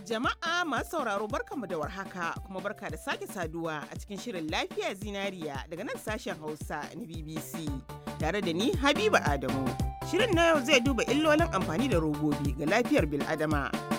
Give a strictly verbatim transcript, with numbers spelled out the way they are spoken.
Jama'a masu sauraro barkanmu da warhaka kuma barka da sake saduwa a cikin shirin lafiya zinariya daga nan sashen Hausa na B B C tare da ni Habiba Adamu. Shirin na yau zai duba illolin amfani da robobi ga lafiyar bil'adama.